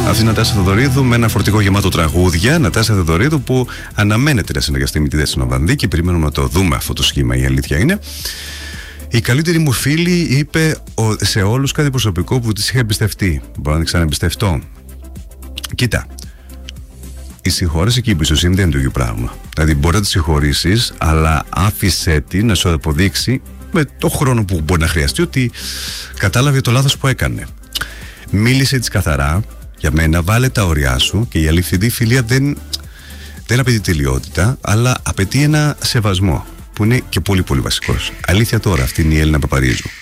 Αυτή είναι η Νατάσα Θεοδωρίδου με ένα φορτηγό γεμάτο τραγούδια. Νατάσα Θεοδωρίδου που αναμένεται να συνεργαστεί με τη Δέσποινα Βανδύ, περιμένουμε να το δούμε αυτό το σχήμα. Η αλήθεια είναι. Η καλύτερη μου φίλη είπε σε όλους κάτι προσωπικό που της είχα εμπιστευτεί. Μπορώ να την ξαναεμπιστευτώ. Κοίτα, η συγχώρεση και η εμπιστοσύνη δεν είναι το ίδιο πράγμα. Δηλαδή, μπορεί να τη συγχωρήσεις, αλλά άφησέ τη να σου αποδείξει με το χρόνο που μπορεί να χρειαστεί ότι κατάλαβε το λάθος που έκανε. Μίλησε της καθαρά. Για μένα, βάλε τα ωριά σου και η αληθινή φιλία δεν απαιτεί τελειότητα, αλλά απαιτεί ένα σεβασμό που είναι και πολύ πολύ βασικός. Αλήθεια τώρα, αυτή είναι η Έλληνα Παπαρίζου.